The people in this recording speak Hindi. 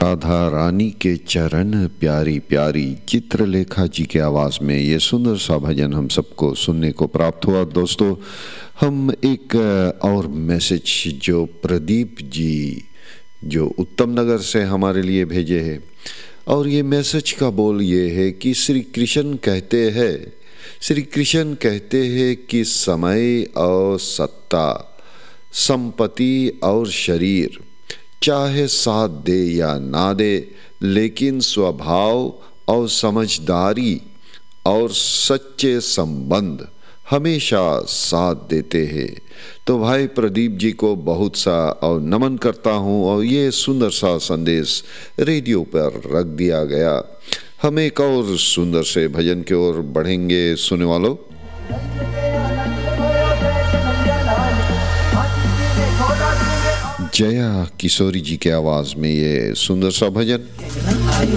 राधा रानी के चरण प्यारी प्यारी चित्रलेखा जी के आवाज़ में ये सुंदर सा भजन हम सबको सुनने को प्राप्त हुआ। दोस्तों, हम एक और मैसेज जो प्रदीप जी जो उत्तम नगर से हमारे लिए भेजे हैं, और ये मैसेज का बोल ये है कि श्री कृष्ण कहते हैं कि समय और सत्ता, संपत्ति और शरीर चाहे साथ दे या ना दे, लेकिन स्वभाव और समझदारी और सच्चे संबंध हमेशा साथ देते हैं। तो भाई प्रदीप जी को बहुत सा और नमन करता हूँ, और ये सुंदर सा संदेश रेडियो पर रख दिया गया। हम एक और सुंदर से भजन की ओर बढ़ेंगे। सुनने वालों, जया किशोरी जी के आवाज में ये सुंदर सा भजन।